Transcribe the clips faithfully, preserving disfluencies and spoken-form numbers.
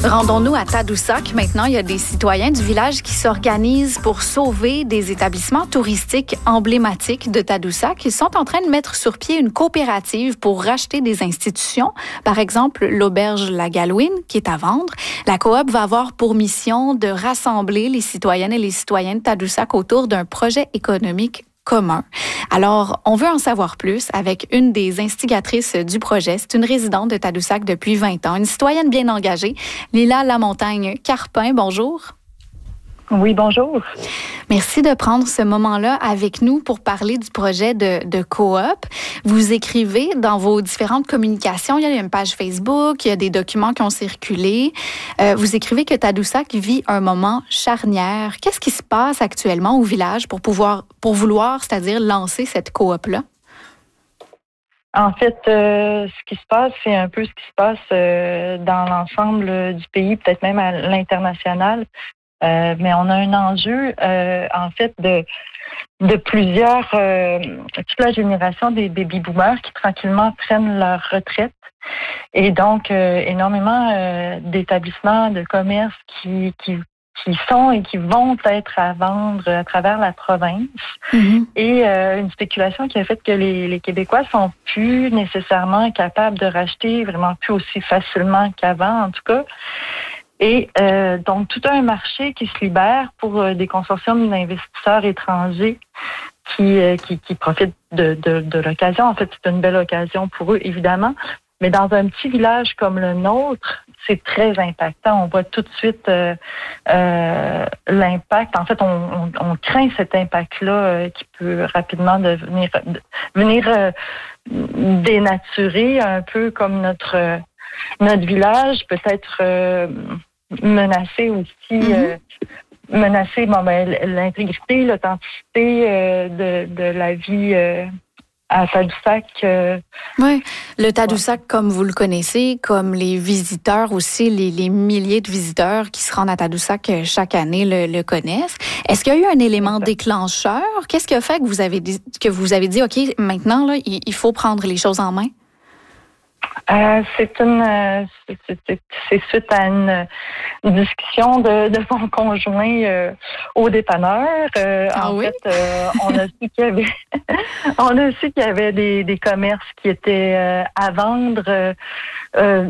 Rendons-nous à Tadoussac. Maintenant, il y a des citoyens du village qui s'organisent pour sauver des établissements touristiques emblématiques de Tadoussac. Ils sont en train de mettre sur pied une coopérative pour racheter des institutions. Par exemple, l'auberge La Galouine, qui est à vendre. La coop va avoir pour mission de rassembler les citoyennes et les citoyens de Tadoussac autour d'un projet économique commun. Alors, on veut en savoir plus avec une des instigatrices du projet. C'est une résidente de Tadoussac depuis vingt ans, une citoyenne bien engagée, Lila Lamontagne-Carpin. Bonjour. Oui, bonjour. Merci de prendre ce moment-là avec nous pour parler du projet de, de coop. Vous écrivez dans vos différentes communications, il y a une page Facebook, il y a des documents qui ont circulé. Euh, vous écrivez que Tadoussac vit un moment charnière. Qu'est-ce qui se passe actuellement au village pour pouvoir, pour vouloir, c'est-à-dire lancer cette coop-là? En fait, euh, ce qui se passe, c'est un peu ce qui se passe euh, dans l'ensemble du pays, peut-être même à l'international. Euh, mais on a un enjeu, euh, en fait, de de plusieurs, euh, toute la génération des baby-boomers qui tranquillement prennent leur retraite. Et donc, euh, énormément euh, d'établissements, de commerces qui, qui qui sont et qui vont être à vendre à travers la province. Mm-hmm. Et euh, une spéculation qui a fait que les, les Québécois sont plus nécessairement capables de racheter, vraiment plus aussi facilement qu'avant, en tout cas. Et euh, donc, tout un marché qui se libère pour euh, des consortiums d'investisseurs étrangers qui, euh, qui, qui profitent de, de, de l'occasion. En fait, c'est une belle occasion pour eux, évidemment. Mais dans un petit village comme le nôtre, c'est très impactant. On voit tout de suite euh, euh, l'impact. En fait, on, on, on craint cet impact-là euh, qui peut rapidement devenir venir euh, dénaturer un peu comme notre euh, notre village, peut-être euh, menacé aussi, mm-hmm. euh, menacer bon, ben, l'intégrité, l'authenticité euh, de, de la vie euh, à Tadoussac. Euh, oui, le Tadoussac, ouais. Comme vous le connaissez, comme les visiteurs aussi, les, les milliers de visiteurs qui se rendent à Tadoussac chaque année le, le connaissent. Est-ce qu'il y a eu un élément déclencheur? Qu'est-ce qui a fait que vous avez dit, que vous avez dit, OK, maintenant, là, il, il faut prendre les choses en main? Euh, c'est une, euh, c'est, c'est, c'est suite à une, une discussion de, de mon conjoint euh, au dépanneur. Euh, ah en oui? fait, euh, on a su qu'il y avait, on a su qu'il y avait des, des commerces qui étaient euh, à vendre. Euh, euh,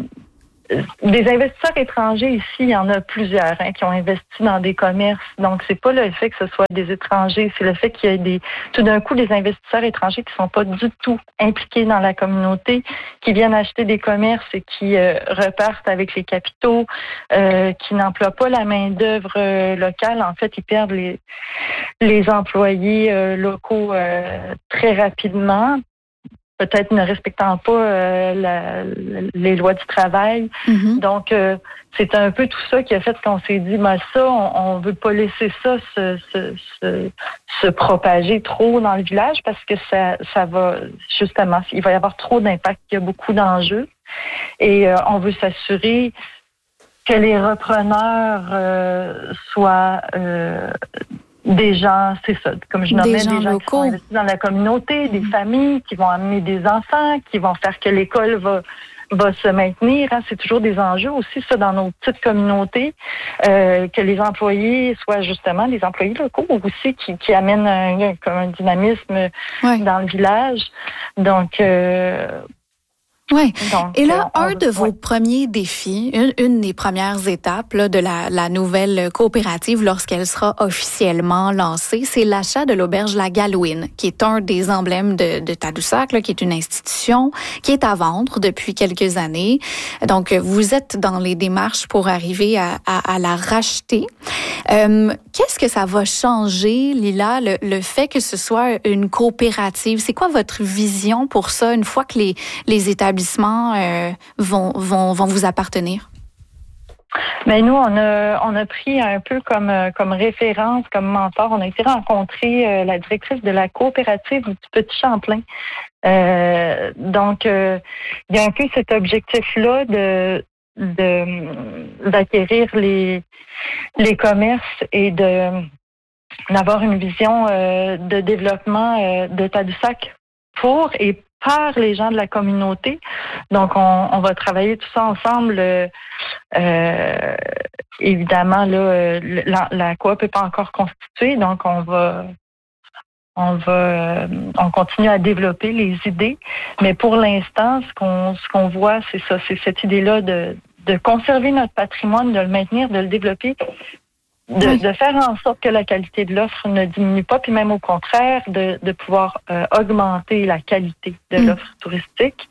Des investisseurs étrangers ici, il y en a plusieurs hein, qui ont investi dans des commerces. Donc, c'est pas le fait que ce soit des étrangers, c'est le fait qu'il y ait des, tout d'un coup des investisseurs étrangers qui sont pas du tout impliqués dans la communauté, qui viennent acheter des commerces et qui euh, repartent avec les capitaux, euh, qui n'emploient pas la main-d'œuvre euh, locale. En fait, ils perdent les, les employés euh, locaux euh, très rapidement. Peut-être ne respectant pas euh, la, les lois du travail. Mm-hmm. Donc, euh, c'est un peu tout ça qui a fait qu'on s'est dit, ben ça, on, on veut pas laisser ça se, se, se, se propager trop dans le village parce que ça, ça va, justement, il va y avoir trop d'impact, il y a beaucoup d'enjeux. Et euh, on veut s'assurer que les repreneurs euh, soient... Euh, des gens, c'est ça, comme je nommais, des gens, des gens qui sont investis dans la communauté, des mmh. familles qui vont amener des enfants, qui vont faire que l'école va va se maintenir. Hein. C'est toujours des enjeux aussi, ça, dans nos petites communautés, euh, que les employés soient justement des employés locaux aussi qui, qui amènent un, comme un dynamisme ouais. dans le village. Donc, euh, oui. Et là, euh, un de vos ouais. premiers défis, une, une des premières étapes là, de la, la nouvelle coopérative lorsqu'elle sera officiellement lancée, c'est l'achat de l'auberge La Galouine, qui est un des emblèmes de, de Tadoussac, là, qui est une institution qui est à vendre depuis quelques années. Donc, vous êtes dans les démarches pour arriver à, à, à la racheter. Euh, qu'est-ce que ça va changer, Lila, le, le fait que ce soit une coopérative? C'est quoi votre vision pour ça une fois que les, les établissements Euh, vont, vont, vont vous appartenir? Mais nous, on a, on a pris un peu comme, comme référence, comme mentor. On a été rencontrer euh, la directrice de la coopérative du Petit Champlain. Euh, donc, euh, il y a un peu cet objectif-là de, de d'acquérir les, les commerces et de d'avoir une vision euh, de développement euh, de Tadoussac pour et par les gens de la communauté. Donc, on, on va travailler tout ça ensemble. Euh, Euh, évidemment, là, la, la coop n'est pas encore constituée, donc on va on va euh, on continue à développer les idées. Mais pour l'instant, ce qu'on ce qu'on voit, c'est ça, c'est cette idée-là de, de conserver notre patrimoine, de le maintenir, de le développer, de, oui. de faire en sorte que la qualité de l'offre ne diminue pas, puis même au contraire, de, de pouvoir euh, augmenter la qualité de mmh. l'offre touristique.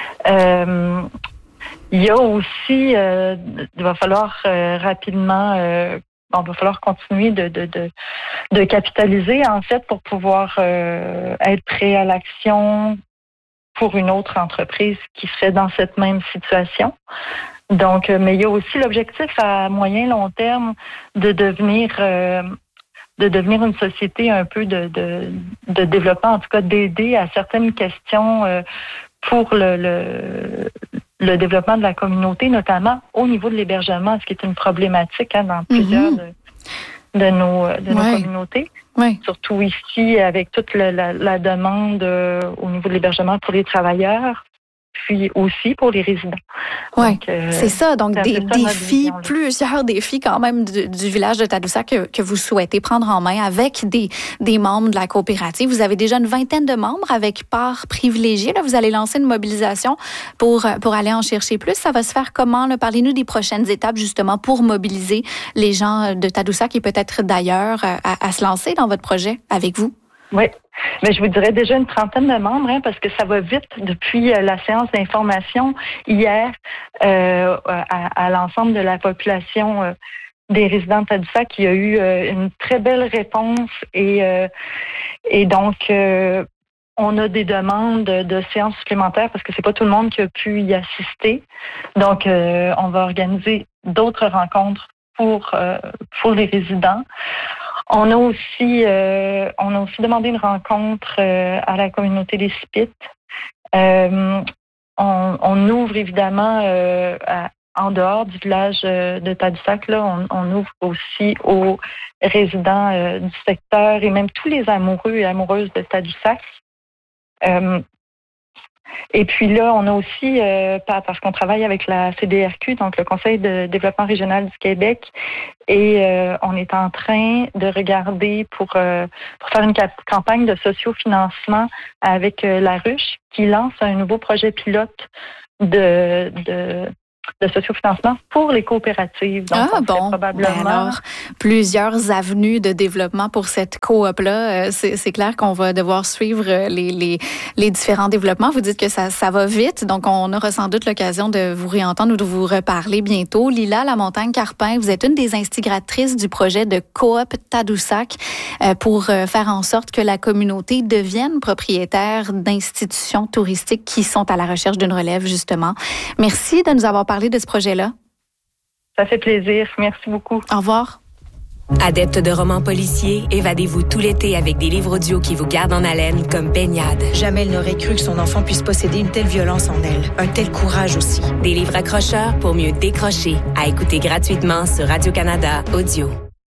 Euh, il y a aussi, euh, il va falloir euh, rapidement, euh, il va falloir continuer de, de, de, de capitaliser, en fait, pour pouvoir euh, être prêt à l'action pour une autre entreprise qui serait dans cette même situation. Donc, mais il y a aussi l'objectif à moyen long terme de devenir euh, de devenir une société un peu de, de, de développement, en tout cas d'aider à certaines questions euh, pour le, le le développement de la communauté, notamment au niveau de l'hébergement, ce qui est une problématique hein, dans plusieurs mm-hmm. de, de nos de nos ouais. communautés. Oui. Surtout ici, avec toute la, la, la demande euh, au niveau de l'hébergement pour les travailleurs, puis aussi pour les résidents. Oui, euh, c'est ça. Donc, des défis, plusieurs défis quand même du, du village de Tadoussac que, que vous souhaitez prendre en main avec des, des membres de la coopérative. Vous avez déjà une vingtaine de membres avec part privilégiée. Là, vous allez lancer une mobilisation pour, pour aller en chercher plus. Ça va se faire comment? Là? Parlez-nous des prochaines étapes, justement, pour mobiliser les gens de Tadoussac et peut-être d'ailleurs à, à se lancer dans votre projet avec vous. Oui, mais je vous dirais déjà une trentaine de membres, hein, parce que ça va vite depuis euh, la séance d'information hier euh, à, à l'ensemble de la population euh, des résidents de Tadoussac. Il y a eu euh, une très belle réponse et, euh, et donc euh, on a des demandes de, de séances supplémentaires parce que c'est pas tout le monde qui a pu y assister. Donc, euh, on va organiser d'autres rencontres pour euh, pour les résidents. On a aussi, euh, on a aussi demandé une rencontre euh, à la communauté des Sipites. Euh, on, on ouvre évidemment euh, à, en dehors du village euh, de Tadoussac, là, on, on ouvre aussi aux résidents euh, du secteur et même tous les amoureux et amoureuses de Tadoussac. Euh, Et puis là, on a aussi, euh, parce qu'on travaille avec la C D R Q, donc le Conseil de développement régional du Québec, et euh, on est en train de regarder pour, euh, pour faire une cap- campagne de sociofinancement avec euh, La Ruche, qui lance un nouveau projet pilote de... de de sociofinancement pour les coopératives. Donc, ah bon, probablement... ben alors, plusieurs avenues de développement pour cette coop-là. C'est, c'est clair qu'on va devoir suivre les, les, les différents développements. Vous dites que ça, ça va vite, donc on aura sans doute l'occasion de vous réentendre ou de vous reparler bientôt. Lila Lamontagne-Carpin, vous êtes une des instigatrices du projet de Coop Tadoussac euh, pour euh, faire en sorte que la communauté devienne propriétaire d'institutions touristiques qui sont à la recherche d'une relève, justement. Merci de nous avoir parlé de ce projet-là. Ça fait plaisir. Merci beaucoup. Au revoir. Adepte de romans policiers, évadez-vous tout l'été avec des livres audio qui vous gardent en haleine comme Baignade. Jamais elle n'aurait cru que son enfant puisse posséder une telle violence en elle. Un tel courage aussi. Des livres accrocheurs pour mieux décrocher. À écouter gratuitement sur Radio-Canada Audio.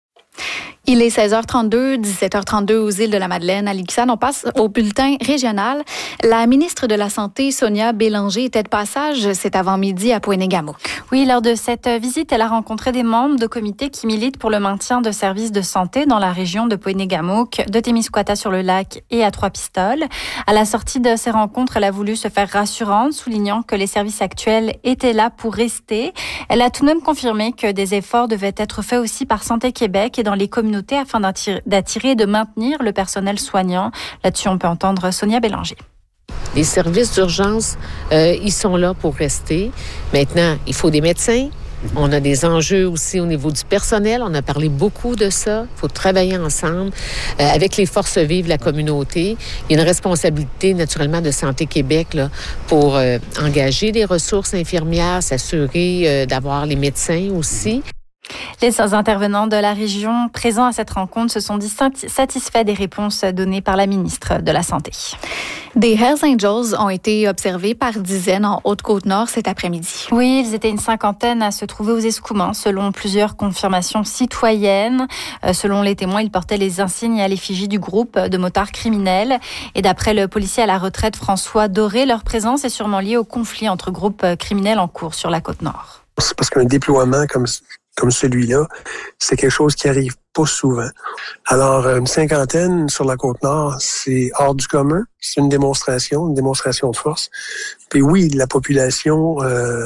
Il est seize heures trente-deux, dix-sept heures trente-deux aux îles de la Madeleine. À l'Ixan, on passe au bulletin régional. La ministre de la Santé, Sonia Bélanger, était de passage cet avant-midi à Poinégamook. Oui, lors de cette visite, elle a rencontré des membres de comités qui militent pour le maintien de services de santé dans la région de Poinégamook, de Témiscouata-sur-le-Lac et à Trois-Pistoles. À la sortie de ces rencontres, elle a voulu se faire rassurante, soulignant que les services actuels étaient là pour rester. Elle a tout de même confirmé que des efforts devaient être faits aussi par Santé Québec et dans les communautés afin d'attirer et de maintenir le personnel soignant. Là-dessus, on peut entendre Sonia Bélanger. Les services d'urgence, euh, ils sont là pour rester. Maintenant, il faut des médecins. On a des enjeux aussi au niveau du personnel. On a parlé beaucoup de ça. Il faut travailler ensemble euh, avec les forces vives de la communauté. Il y a une responsabilité, naturellement, de Santé Québec là, pour euh, engager des ressources infirmières, s'assurer euh, d'avoir les médecins aussi. Les intervenants de la région présents à cette rencontre se sont dit satisfaits des réponses données par la ministre de la Santé. Des Hells Angels ont été observés par dizaines en Haute-Côte-Nord cet après-midi. Oui, ils étaient une cinquantaine à se trouver aux Escoumins, selon plusieurs confirmations citoyennes. Euh, selon les témoins, ils portaient les insignes à l'effigie du groupe de motards criminels. Et d'après le policier à la retraite François Doré, leur présence est sûrement liée au conflit entre groupes criminels en cours sur la Côte-Nord. C'est parce qu'un déploiement comme, comme celui-là, c'est quelque chose qui arrive pas souvent. Alors, une cinquantaine sur la Côte-Nord, c'est hors du commun. C'est une démonstration, une démonstration de force. Puis oui, la population euh,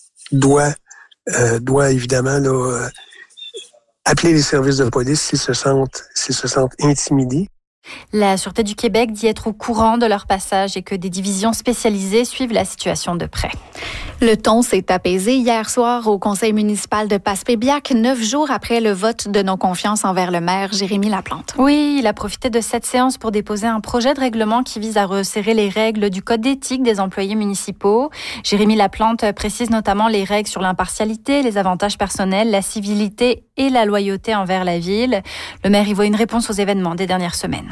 doit, euh, doit évidemment là, euh, appeler les services de police s'ils se sentent, s'ils se sentent intimidés. La Sûreté du Québec dit être au courant de leur passage et que des divisions spécialisées suivent la situation de près. Le ton s'est apaisé hier soir au conseil municipal de Passepébiac, neuf jours après le vote de non-confiance envers le maire Jérémy Laplante. Oui, il a profité de cette séance pour déposer un projet de règlement qui vise à resserrer les règles du code d'éthique des employés municipaux. Jérémy Laplante précise notamment les règles sur l'impartialité, les avantages personnels, la civilité et la loyauté envers la ville. Le maire y voit une réponse aux événements des dernières semaines.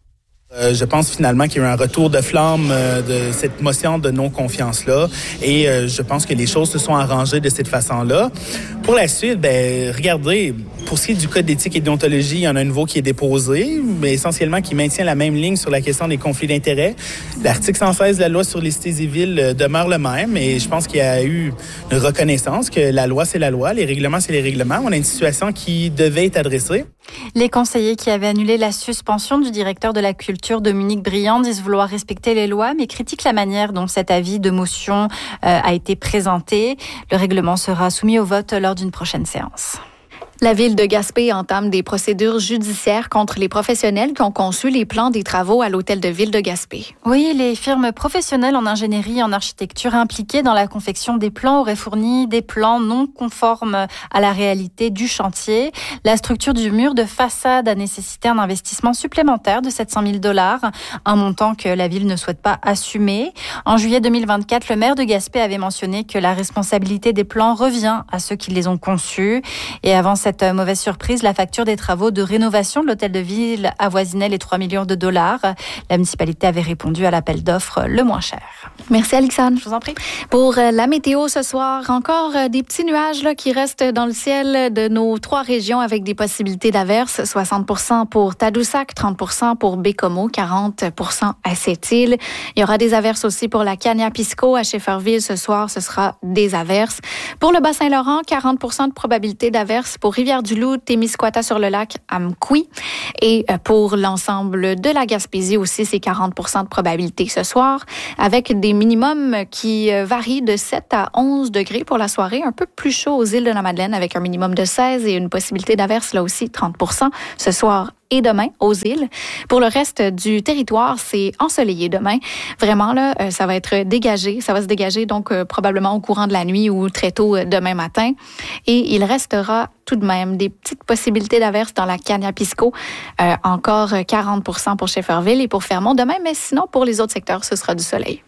Euh, je pense finalement qu'il y a eu un retour de flamme euh, de cette motion de non-confiance-là et euh, je pense que les choses se sont arrangées de cette façon-là. Pour la suite, ben regardez, pour ce qui est du code d'éthique et de déontologie, il y en a un nouveau qui est déposé, mais essentiellement qui maintient la même ligne sur la question des conflits d'intérêts. L'article cent seize de la loi sur les cités civiles euh, demeure le même et je pense qu'il y a eu une reconnaissance que la loi, c'est la loi, les règlements, c'est les règlements. On a une situation qui devait être adressée. Les conseillers qui avaient annulé la suspension du directeur de la culture, Dominique Briand, disent vouloir respecter les lois, mais critiquent la manière dont cet avis de motion euh, a été présenté. Le règlement sera soumis au vote lors d'une prochaine séance. La ville de Gaspé entame des procédures judiciaires contre les professionnels qui ont conçu les plans des travaux à l'hôtel de ville de Gaspé. Oui, les firmes professionnelles en ingénierie et en architecture impliquées dans la confection des plans auraient fourni des plans non conformes à la réalité du chantier. La structure du mur de façade a nécessité un investissement supplémentaire de sept cent mille dollars, un montant que la ville ne souhaite pas assumer. En juillet deux mille vingt-quatre, le maire de Gaspé avait mentionné que la responsabilité des plans revient à ceux qui les ont conçus. Et avant cette Cette mauvaise surprise, la facture des travaux de rénovation de l'hôtel de ville avoisinait les trois millions de dollars. La municipalité avait répondu à l'appel d'offres le moins cher. Merci Alexandre. Je vous en prie. Pour la météo ce soir, encore des petits nuages là, qui restent dans le ciel de nos trois régions avec des possibilités d'averses. soixante pour cent pour Tadoussac, trente pour cent pour Bécomo, quarante pour cent à Sept-Îles. Il y aura des averses aussi pour la Cagna-Pisco. À Shefferville ce soir, ce sera des averses. Pour le Bas-Saint-Laurent, quarante pour cent de probabilité d'averses pour Rivière-du-Loup, Témiscouata-sur-le-Lac, Amqui. Et pour l'ensemble de la Gaspésie aussi, c'est quarante pour cent de probabilité ce soir, avec des minimums qui varient de sept à onze degrés pour la soirée, un peu plus chaud aux îles de la Madeleine avec un minimum de seize et une possibilité d'averse là aussi trente pour cent ce soir et demain aux îles. Pour le reste du territoire, c'est ensoleillé demain. Vraiment, là, ça va être dégagé. Ça va se dégager donc euh, probablement au courant de la nuit ou très tôt euh, demain matin. Et il restera tout de même des petites possibilités d'averses dans la Cagna-Pisco. Euh, encore quarante pour cent pour Shefferville et pour Fermont demain. Mais sinon, pour les autres secteurs, ce sera du soleil.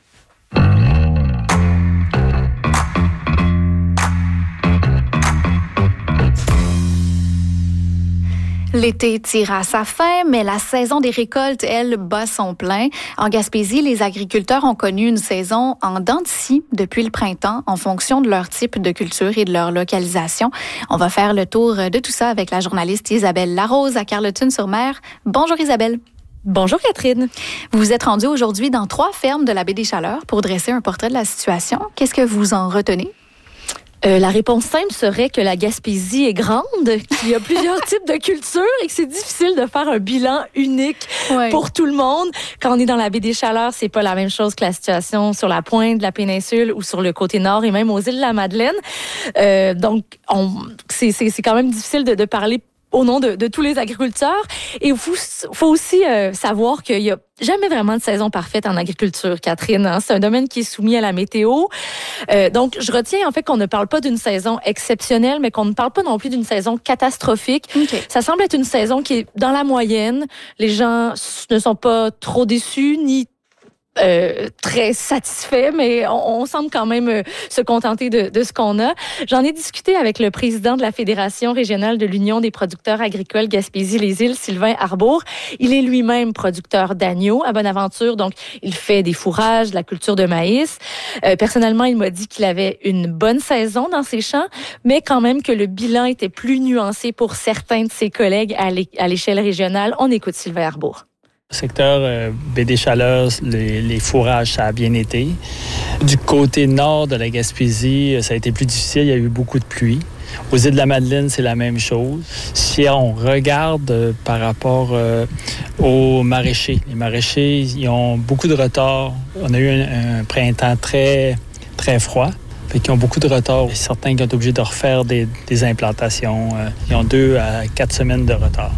L'été tire à sa fin, mais la saison des récoltes, elle, bat son plein. En Gaspésie, les agriculteurs ont connu une saison en dents de scie depuis le printemps en fonction de leur type de culture et de leur localisation. On va faire le tour de tout ça avec la journaliste Isabelle Larose à Carleton-sur-Mer. Bonjour Isabelle. Bonjour Catherine. Vous vous êtes rendue aujourd'hui dans trois fermes de la baie des Chaleurs pour dresser un portrait de la situation. Qu'est-ce que vous en retenez? Euh, la réponse simple serait que la Gaspésie est grande, qu'il y a plusieurs types de cultures et que c'est difficile de faire un bilan unique ouais. pour tout le monde. Quand on est dans la baie des Chaleurs, c'est pas la même chose que la situation sur la pointe de la péninsule ou sur le côté nord et même aux îles de la Madeleine. Euh, donc, on, c'est, c'est, c'est quand même difficile de, de parler au nom de, de tous les agriculteurs. Et il faut, faut aussi euh, savoir qu'il y a jamais vraiment de saison parfaite en agriculture, Catherine. Hein? C'est un domaine qui est soumis à la météo. Euh, donc, je retiens en fait qu'on ne parle pas d'une saison exceptionnelle, mais qu'on ne parle pas non plus d'une saison catastrophique. Okay. Ça semble être une saison qui est dans la moyenne. Les gens ne sont pas trop déçus, ni Euh, très satisfait, mais on, on semble quand même euh, se contenter de, de ce qu'on a. J'en ai discuté avec le président de la Fédération régionale de l'Union des producteurs agricoles Gaspésie-les-Îles, Sylvain Arbour. Il est lui-même producteur d'agneaux à Bonaventure, donc il fait des fourrages, de la culture de maïs. Euh, personnellement, il m'a dit qu'il avait une bonne saison dans ses champs, mais quand même que le bilan était plus nuancé pour certains de ses collègues à l'échelle régionale. On écoute Sylvain Arbour. Secteur euh, Baie des Chaleurs, les, les fourrages, ça a bien été. Du côté nord de la Gaspésie, ça a été plus difficile. Il y a eu beaucoup de pluie. Aux îles de la Madeleine, c'est la même chose. Si on regarde euh, par rapport euh, aux maraîchers, les maraîchers, ils ont beaucoup de retard. On a eu un, un printemps très, très froid. Fait qu'ils ont beaucoup de retard. Il y a certains qui ont été obligés de refaire des, des implantations. Euh, ils ont deux à quatre semaines de retard.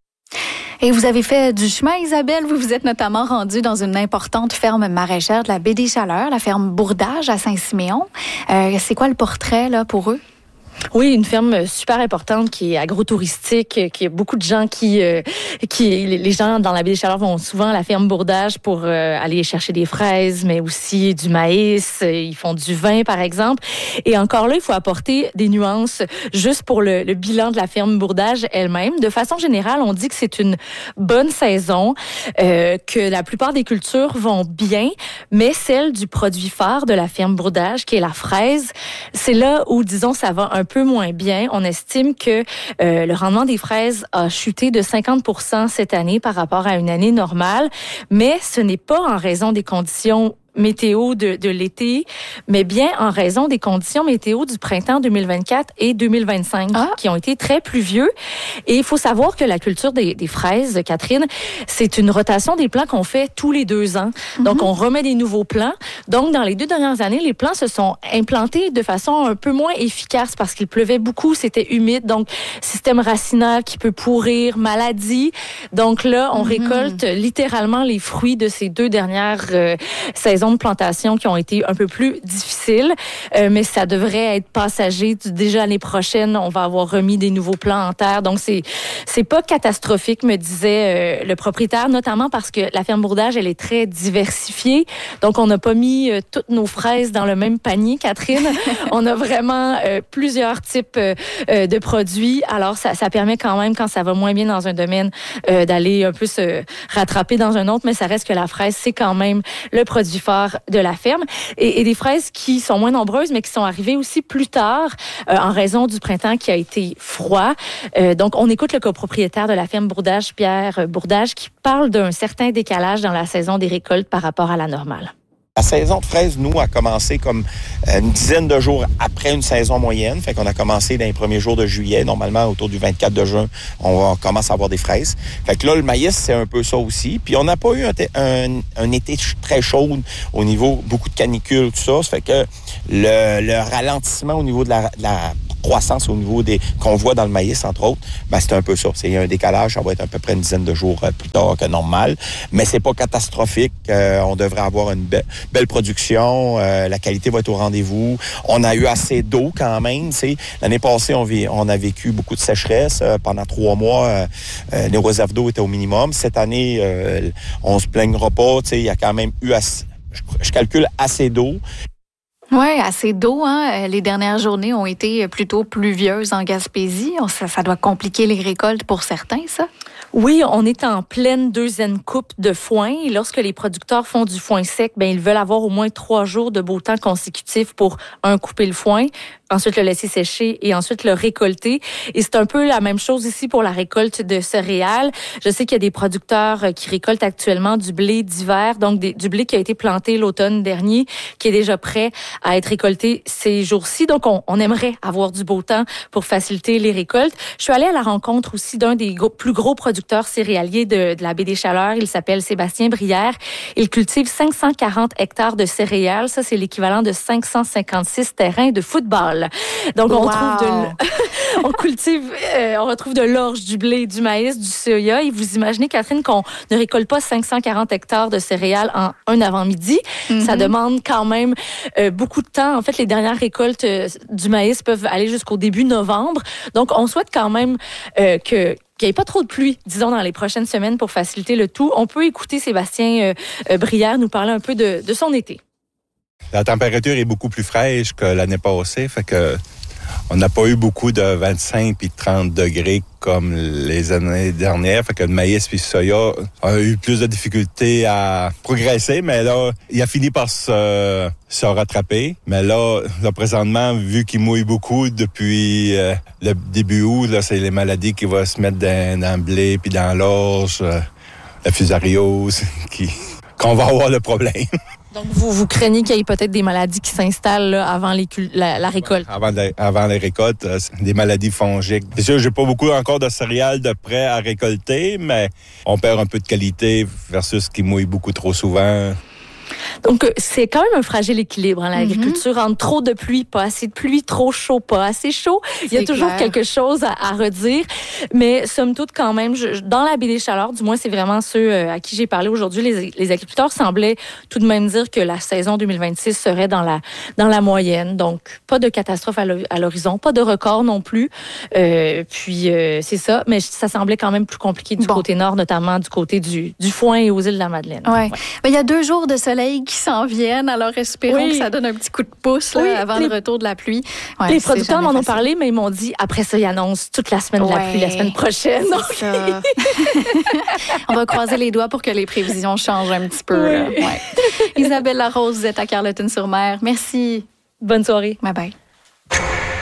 Et vous avez fait du chemin, Isabelle. Vous vous êtes notamment rendue dans une importante ferme maraîchère de la Baie des Chaleurs, la ferme Bourdage à Saint-Siméon. Euh, c'est quoi le portrait là pour eux? Oui, une ferme super importante qui est agro-touristique, qui a beaucoup de gens qui, euh, qui, les gens dans la Baie des Chaleurs vont souvent à la ferme Bourdage pour euh, aller chercher des fraises, mais aussi du maïs. Ils font du vin, par exemple. Et encore là, il faut apporter des nuances juste pour le, le bilan de la ferme Bourdage elle-même. De façon générale, on dit que c'est une bonne saison, euh, que la plupart des cultures vont bien, mais celle du produit phare de la ferme Bourdage, qui est la fraise, c'est là où, disons, ça va un peu moins bien. On estime que euh, le rendement des fraises a chuté de cinquante pour cent cette année par rapport à une année normale, mais ce n'est pas en raison des conditions météo de, de l'été, mais bien en raison des conditions météo du printemps deux mille vingt-quatre et deux mille vingt-cinq, ah. qui ont été très pluvieux. Et il faut savoir que la culture des, des fraises, Catherine, c'est une rotation des plants qu'on fait tous les deux ans. Mm-hmm. Donc, on remet des nouveaux plants. Donc, dans les deux dernières années, les plants se sont implantés de façon un peu moins efficace parce qu'il pleuvait beaucoup, c'était humide. Donc, système racinaire qui peut pourrir, maladie. Donc là, on mm-hmm. récolte littéralement les fruits de ces deux dernières euh, saisons de plantation qui ont été un peu plus difficiles, euh, mais ça devrait être passager. Déjà l'année prochaine, on va avoir remis des nouveaux plants en terre. Donc, c'est c'est pas catastrophique, me disait euh, le propriétaire, notamment parce que la ferme Bourdage, elle est très diversifiée. Donc, on n'a pas mis euh, toutes nos fraises dans le même panier, Catherine. On a vraiment euh, plusieurs types euh, de produits. Alors, ça, ça permet quand même, quand ça va moins bien dans un domaine, euh, d'aller un peu se rattraper dans un autre, mais ça reste que la fraise, c'est quand même le produit fort de la ferme et, et des fraises qui sont moins nombreuses mais qui sont arrivées aussi plus tard euh, en raison du printemps qui a été froid. Euh, donc, on écoute le copropriétaire de la ferme Bourdage, Pierre Bourdage, qui parle d'un certain décalage dans la saison des récoltes par rapport à la normale. La saison de fraises, nous, a commencé comme une dizaine de jours après une saison moyenne. Fait qu'on a commencé dans les premiers jours de juillet. Normalement, autour du vingt-quatre de juin, on commence à avoir des fraises. Fait que là, le maïs, c'est un peu ça aussi. Puis on n'a pas eu un, un, un été très chaud au niveau, beaucoup de canicules, tout ça. Ça fait que le, le ralentissement au niveau de la, de la croissance, au niveau des qu'on voit dans le maïs, entre autres, ben c'est un peu ça. C'est un décalage, ça va être à peu près une dizaine de jours plus tard que normal. Mais c'est pas catastrophique. Euh, on devrait avoir une be- belle production. Euh, la qualité va être au rendez-vous. On a eu assez d'eau quand même. T'sais. L'année passée, on, vit, on a vécu beaucoup de sécheresse. Euh, pendant trois mois, euh, euh, les réserves d'eau étaient au minimum. Cette année, euh, on se plaignera pas. Il y a quand même eu, assez, je, je calcule, assez d'eau. Oui, assez d'eau. Hein. Les dernières journées ont été plutôt pluvieuses en Gaspésie. Ça, ça doit compliquer les récoltes pour certains, ça? Oui, on est en pleine deuxième coupe de foin. Et lorsque les producteurs font du foin sec, ben ils veulent avoir au moins trois jours de beau temps consécutifs pour, un, couper le foin, ensuite le laisser sécher et ensuite le récolter. Et c'est un peu la même chose ici pour la récolte de céréales. Je sais qu'il y a des producteurs qui récoltent actuellement du blé d'hiver, donc des, du blé qui a été planté l'automne dernier, qui est déjà prêt à être récolté ces jours-ci. Donc, on, on aimerait avoir du beau temps pour faciliter les récoltes. Je suis allée à la rencontre aussi d'un des gros, plus gros producteurs céréaliers de, de la Baie des Chaleurs. Il s'appelle Sébastien Brière. Il cultive cinq cent quarante hectares de céréales. Ça, c'est l'équivalent de cinq cent cinquante-six terrains de football. Donc, on wow. retrouve de, on cultive, euh, on retrouve de l'orge, du blé, du maïs, du soya. Et vous imaginez, Catherine, qu'on ne récolte pas cinq cent quarante hectares de céréales en un avant-midi. Mm-hmm. Ça demande quand même euh, beaucoup de temps. En fait, les dernières récoltes euh, du maïs peuvent aller jusqu'au début novembre. Donc, on souhaite quand même euh, que qu'il n'y ait pas trop de pluie, disons, dans les prochaines semaines pour faciliter le tout. On peut écouter Sébastien euh, Brière nous parler un peu de, de son été. La température est beaucoup plus fraîche que l'année passée, fait que on n'a pas eu beaucoup de vingt-cinq puis trente degrés comme les années dernières. Fait que le maïs puis le soya a eu plus de difficultés à progresser, mais là, il a fini par se, se rattraper. Mais là, là, présentement, vu qu'il mouille beaucoup depuis euh, le début août, là, c'est les maladies qui vont se mettre dans, dans le blé puis dans l'orge. Euh, la fusariose, qui, qu'on va avoir le problème. Donc, vous, vous craignez qu'il y ait peut-être des maladies qui s'installent là, avant les, la, la récolte? Ouais, avant, de, avant les récoltes, euh, des maladies fongiques. C'est sûr, j'ai pas beaucoup encore de céréales de prêt à récolter, mais on perd un peu de qualité versus ce qui mouille beaucoup trop souvent. Donc, c'est quand même un fragile équilibre, hein, l'agriculture, mm-hmm. entre trop de pluie, pas assez de pluie, trop chaud, pas assez chaud. Il y a toujours clair. quelque chose à, à redire. Mais somme toute, quand même, je, dans la baie des Chaleurs, du moins, c'est vraiment ceux euh, à qui j'ai parlé aujourd'hui, les, les agriculteurs semblaient tout de même dire que la saison deux mille vingt-six serait dans la, dans la moyenne. Donc, pas de catastrophe à l'horizon, pas de record non plus. Euh, puis, euh, c'est ça. Mais ça semblait quand même plus compliqué du bon. côté nord, notamment du côté du, du Foin et aux îles de la Madeleine. Ouais. Ouais. Ben, il y a deux jours de soleil qui s'en viennent, alors espérons oui. que ça donne un petit coup de pouce là, oui, avant les, le retour de la pluie. Ouais, les producteurs m'en ont parlé, mais ils m'ont dit, après ça, ils annoncent toute la semaine ouais. de la pluie, la semaine prochaine. Donc... On va croiser les doigts pour que les prévisions changent un petit peu. Oui. Ouais. Isabelle Larose, vous êtes à Carleton-sur-Mer. Merci. Bonne soirée. Bye bye.